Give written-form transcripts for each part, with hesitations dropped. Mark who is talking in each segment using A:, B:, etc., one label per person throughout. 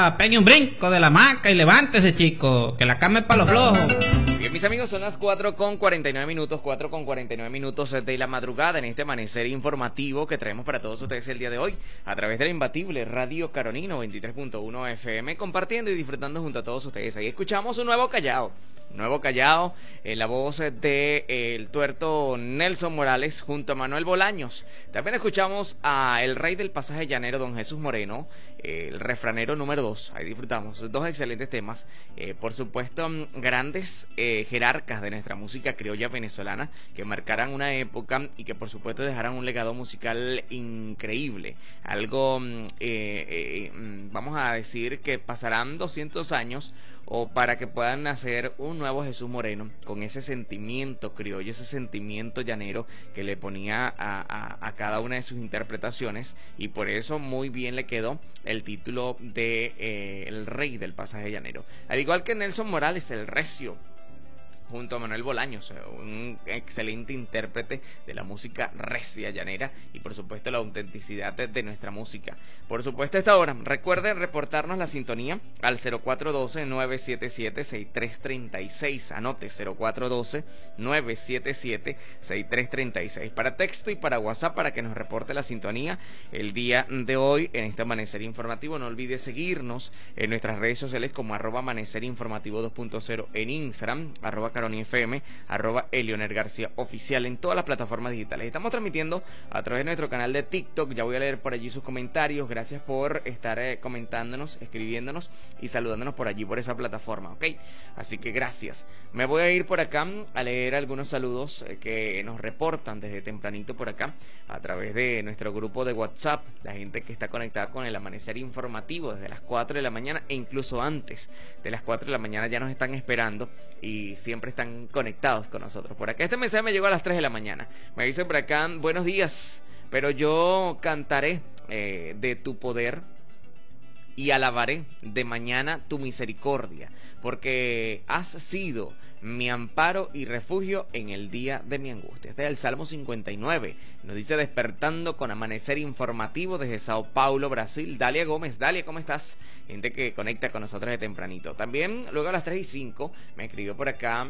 A: arriba, pegue un brinco de la hamaca y levántese, chico, que la cama es para los flojos.
B: Bien, mis amigos, son las 4:49, 4:49 de la madrugada en este amanecer informativo que traemos para todos ustedes el día de hoy a través de la imbatible Radio Carolina 93.1 FM, compartiendo y disfrutando junto a todos ustedes. Ahí escuchamos un nuevo Callao en la voz de el tuerto Nelson Morales junto a Manuel Bolaños. También escuchamos a el rey del pasaje llanero, don Jesús Moreno, el refranero número 2. Ahí disfrutamos dos excelentes temas, por supuesto, grandes jerarcas de nuestra música criolla venezolana que marcarán una época y que por supuesto dejarán un legado musical increíble. Algo, vamos a decir que pasarán 200 años o para que puedan nacer un nuevo Jesús Moreno con ese sentimiento criollo, ese sentimiento llanero que le ponía a cada una de sus interpretaciones, y por eso muy bien le quedó el título de el rey del pasaje llanero. Al igual que Nelson Morales, el recio, junto a Manuel Bolaños, un excelente intérprete de la música recia llanera y por supuesto la autenticidad de nuestra música. Por supuesto, a esta hora recuerden reportarnos la sintonía al 0412-977-6336. Anote, 0412-977-6336 para texto y para WhatsApp, para que nos reporte la sintonía el día de hoy en este amanecer informativo. No olvide seguirnos en nuestras redes sociales como @amanecerinformativo 2.0 en Instagram, Caroni FM, @Elioner García Oficial en todas las plataformas digitales. Estamos transmitiendo a través de nuestro canal de TikTok. Ya voy a leer por allí sus comentarios. Gracias por estar comentándonos, escribiéndonos y saludándonos por allí, por esa plataforma, ¿ok? Así que gracias. Me voy a ir por acá a leer algunos saludos que nos reportan desde tempranito por acá a través de nuestro grupo de WhatsApp. La gente que está conectada con el amanecer informativo desde las 4 de la mañana e incluso antes de las 4 de la mañana ya nos están esperando y siempre están conectados con nosotros. Por acá este mensaje me llegó a las 3 de la mañana. Me dicen por acá: buenos días, pero yo cantaré de tu poder y alabaré de mañana tu misericordia, porque has sido mi amparo y refugio en el día de mi angustia. Este es el Salmo 59. Nos dice: despertando con amanecer informativo desde Sao Paulo, Brasil, Dalia Gómez. Dalia, ¿cómo estás? Gente que conecta con nosotros de tempranito. También luego a las 3:05 me escribió por acá: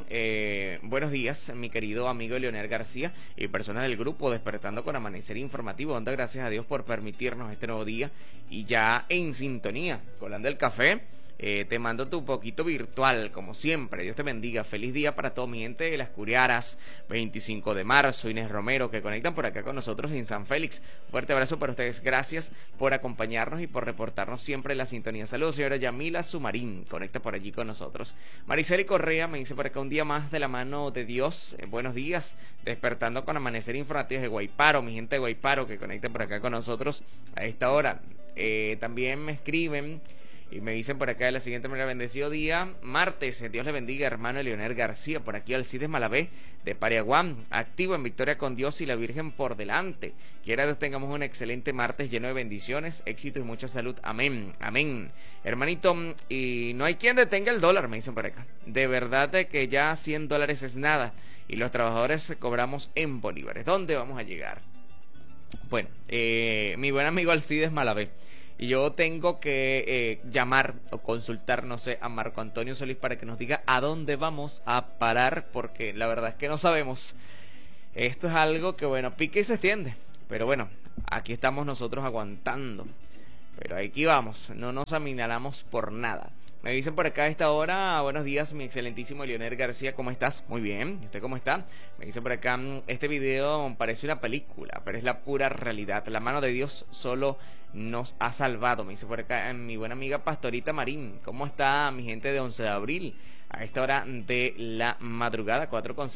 B: buenos días, mi querido amigo Leonel García y personas del grupo Despertando con amanecer informativo, dando gracias a Dios por permitirnos este nuevo día y ya en sintonía, colando el café. Te mando tu poquito virtual, como siempre. Dios te bendiga. Feliz día para toda mi gente de Las Curiaras, 25 de marzo, Inés Romero, que conectan por acá con nosotros en San Félix. Fuerte abrazo para ustedes. Gracias por acompañarnos y por reportarnos siempre la sintonía. Saludos, señora Yamila Sumarín, conecta por allí con nosotros. Mariceli Correa me dice por acá: un día más de la mano de Dios. Buenos días, despertando con amanecer informativos de Guayparo, mi gente de Guayparo que conecta por acá con nosotros a esta hora. También me escriben y me dicen por acá de la siguiente manera: bendecido día, martes, Dios le bendiga, hermano Leonel García. Por aquí Alcides Malavé de Pariaguán, activo en victoria con Dios y la Virgen por delante. Quiera Dios tengamos un excelente martes lleno de bendiciones, éxito y mucha salud. Amén, amén. Hermanito, y no hay quien detenga el dólar, me dicen por acá. De verdad de que ya $100 es nada y los trabajadores cobramos en bolívares. ¿Dónde vamos a llegar? Bueno, mi buen amigo Alcides Malavé, y yo tengo que llamar o consultar, no sé, a Marco Antonio Solís para que nos diga a dónde vamos a parar, porque la verdad es que no sabemos. Esto es algo que, bueno, pique y se extiende, pero bueno, aquí estamos nosotros aguantando, pero aquí vamos, no nos aminalamos por nada. Me dicen por acá a esta hora: buenos días, mi excelentísimo Leonel García, ¿cómo estás? Muy bien, ¿usted cómo está? Me dicen por acá: este video parece una película, pero es la pura realidad. La mano de Dios solo nos ha salvado. Me dice por acá mi buena amiga Pastorita Marín, ¿cómo está mi gente de 11 de abril? A esta hora de la madrugada,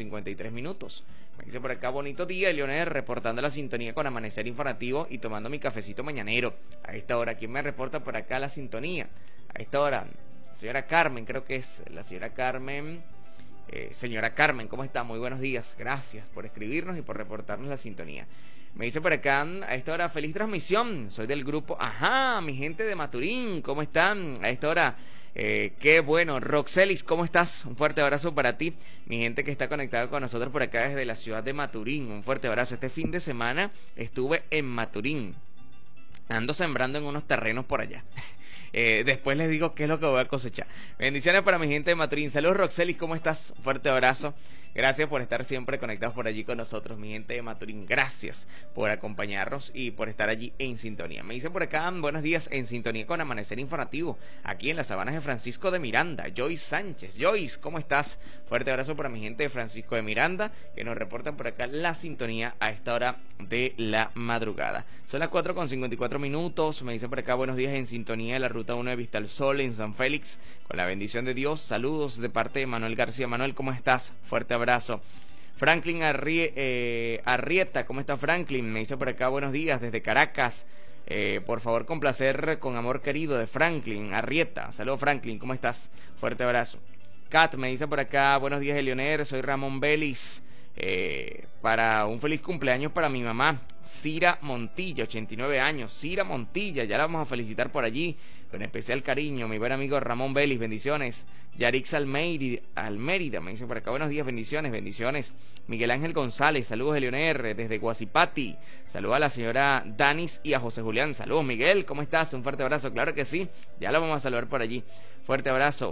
B: 4:53. Me dice por acá: bonito día, Leonel, reportando la sintonía con amanecer informativo y tomando mi cafecito mañanero. A esta hora, ¿quién me reporta por acá la sintonía? A esta hora, señora Carmen, creo que es la señora Carmen. Señora Carmen, ¿cómo está? Muy buenos días. Gracias por escribirnos y por reportarnos la sintonía. Me dice por acá a esta hora: feliz transmisión. Soy del grupo. Ajá, mi gente de Maturín, ¿cómo están? A esta hora, qué bueno. Roxelis, ¿cómo estás? Un fuerte abrazo para ti. Mi gente que está conectada con nosotros por acá desde la ciudad de Maturín. Un fuerte abrazo. Este fin de semana estuve en Maturín. Ando sembrando en unos terrenos por allá. Después les digo qué es lo que voy a cosechar. Bendiciones para mi gente de Maturín. Saludos, Roxelis, ¿cómo estás? Fuerte abrazo. Gracias por estar siempre conectados por allí con nosotros, mi gente de Maturín. Gracias por acompañarnos y por estar allí en sintonía. Me dicen por acá, buenos días, en sintonía con Amanecer Informativo, aquí en las sabanas de Francisco de Miranda. Joyce Sánchez. Joyce, ¿cómo estás? Fuerte abrazo para mi gente de Francisco de Miranda, que nos reportan por acá la sintonía a esta hora de la madrugada. Son las 4:54. Me dicen por acá, buenos días, en sintonía de la ruta 1 de Vista al Sol en San Félix, con la bendición de Dios. Saludos de parte de Manuel García. Manuel, ¿cómo estás? Fuerte abrazo. Franklin Arrieta, ¿cómo está Franklin? Me dice por acá, buenos días, desde Caracas. Por favor, complacer con amor querido de Franklin Arrieta. Saludos, Franklin, ¿cómo estás? Fuerte abrazo. Kat me dice por acá, buenos días, Elioner, soy Ramón Vélez. Para un feliz cumpleaños para mi mamá, Cira Montilla, 89 años. Cira Montilla, ya la vamos a felicitar por allí, con especial cariño, mi buen amigo Ramón Vélez, bendiciones. Yarix Almérida, me dice por acá, buenos días, bendiciones. Miguel Ángel González, saludos, Elioner, desde Guasipati. Saludos a la señora Danis y a José Julián. Saludos, Miguel, ¿cómo estás? Un fuerte abrazo, claro que sí, ya la vamos a saludar por allí. Fuerte abrazo.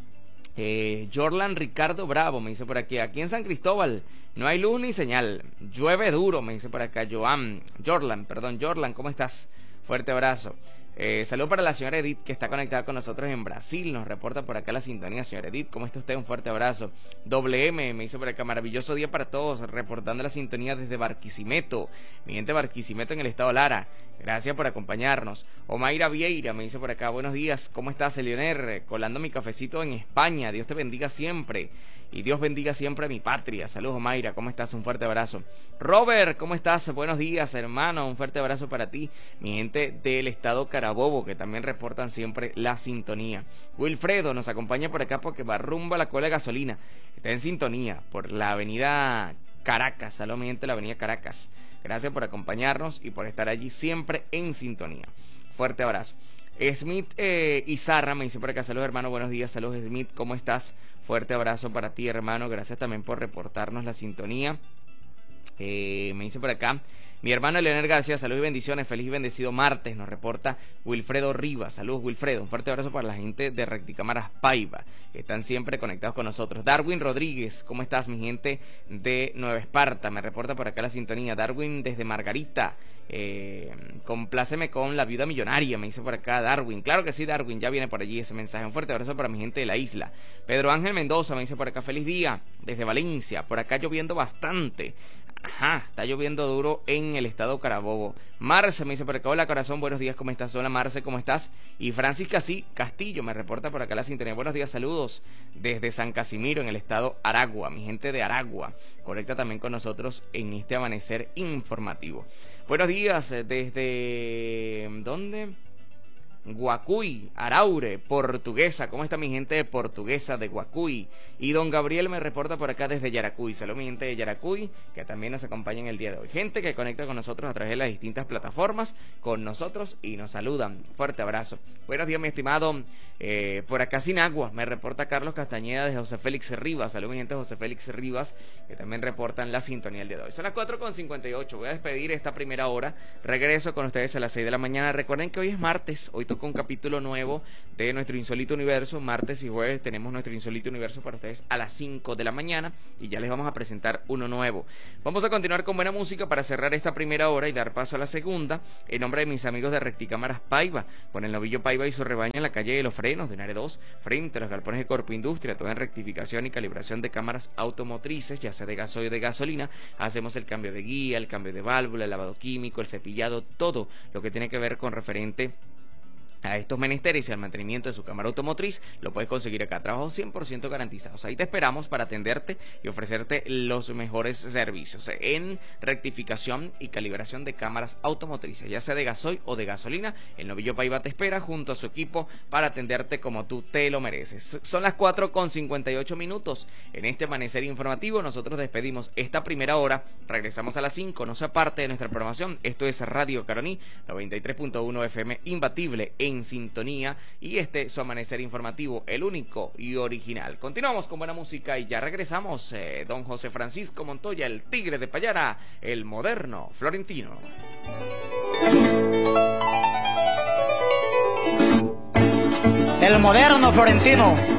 B: Jorlan Ricardo Bravo me dice por aquí en San Cristóbal no hay luz ni señal, llueve duro, me dice por acá Jorlan, ¿cómo estás? Fuerte abrazo. Saludos para la señora Edith, que está conectada con nosotros en Brasil. Nos reporta por acá la sintonía. Señora Edith, ¿cómo está usted? Un fuerte abrazo. WM me dice por acá, maravilloso día para todos, reportando la sintonía desde Barquisimeto. Mi gente de Barquisimeto en el estado Lara. Gracias por acompañarnos. Omaira Vieira me dice por acá, buenos días, ¿cómo estás, Elioner? Colando mi cafecito en España. Dios te bendiga siempre. Y Dios bendiga siempre a mi patria. Saludos, Mayra, ¿cómo estás? Un fuerte abrazo. Robert, ¿cómo estás? Buenos días, hermano. Un fuerte abrazo para ti. Mi gente del estado Carabobo, que también reportan siempre la sintonía. Wilfredo nos acompaña por acá porque va rumbo a la cola de gasolina. Está en sintonía por la avenida Caracas. Saludos, mi gente de la avenida Caracas. Gracias por acompañarnos y por estar allí siempre en sintonía. Fuerte abrazo. Smith Izarra me dice por acá, saludos, hermano, buenos días. Saludos, Smith, ¿cómo estás? Fuerte abrazo para ti, hermano. Gracias también por reportarnos la sintonía. Me dice por acá, mi hermano Leonel García, saludos y bendiciones, feliz y bendecido martes, nos reporta Wilfredo Rivas. Saludos, Wilfredo, un fuerte abrazo para la gente de Recticámaras Paiva, que están siempre conectados con nosotros. Darwin Rodríguez, ¿cómo estás, mi gente de Nueva Esparta? Me reporta por acá la sintonía. Darwin desde Margarita, compláceme con La Viuda Millonaria, me dice por acá Darwin. Claro que sí, Darwin, ya viene por allí ese mensaje. Un fuerte abrazo para mi gente de la isla. Pedro Ángel Mendoza me dice por acá, feliz día desde Valencia, por acá lloviendo bastante. Ajá, está lloviendo duro en el estado Carabobo. Marce me dice por acá, hola corazón, buenos días, ¿cómo estás? Hola Marce, ¿cómo estás? Y Francisca Castillo me reporta por acá la sintonía. Buenos días, saludos desde San Casimiro en el estado Aragua, mi gente de Aragua, conecta también con nosotros en este amanecer informativo. Buenos días desde... ¿dónde? Guacuy, Araure, Portuguesa. ¿Cómo está mi gente de Portuguesa, de Guacuy? Y don Gabriel me reporta por acá desde Yaracuy. Saludos, mi gente de Yaracuy, que también nos acompaña en el día de hoy. Gente que conecta con nosotros a través de las distintas plataformas, con nosotros y nos saludan. Fuerte abrazo. Buenos días, mi estimado. Por acá sin agua, me reporta Carlos Castañeda de José Félix Rivas. Saludos, mi gente de José Félix Rivas, que también reportan la sintonía el día de hoy. Son las 4:58. Voy a despedir esta primera hora. Regreso con ustedes a las 6 de la mañana. Recuerden que hoy es martes. Hoy toca un capítulo nuevo de nuestro Insólito Universo. Martes y jueves tenemos nuestro Insólito Universo para ustedes a las 5 de la mañana y ya les vamos a presentar uno nuevo. Vamos a continuar con buena música para cerrar esta primera hora y dar paso a la segunda, en nombre de mis amigos de Recticámaras Paiva, con el novillo Paiva y su rebaño en la calle de Los Frenos de Nare 2, frente a los galpones de Corpo Industria, todo en rectificación y calibración de cámaras automotrices, ya sea de gasoil o de gasolina. Hacemos el cambio de guía, el cambio de válvula, el lavado químico, el cepillado, todo lo que tiene que ver con referente a estos menesteres y al mantenimiento de su cámara automotriz. Lo puedes conseguir acá, trabajos 100% garantizados. Ahí te esperamos para atenderte y ofrecerte los mejores servicios en rectificación y calibración de cámaras automotrices, ya sea de gasoil o de gasolina. El novillo Paiva te espera junto a su equipo para atenderte como tú te lo mereces. Son las 4:58 en este amanecer informativo. Nosotros despedimos esta primera hora, regresamos a las 5, no sea parte de nuestra programación. Esto es Radio Caroní 93.1 FM imbatible en sintonía, y este es su amanecer informativo, el único y original. Continuamos con buena música y ya regresamos. Don José Francisco Montoya, el tigre de Payara, el moderno florentino.
C: moderno florentino.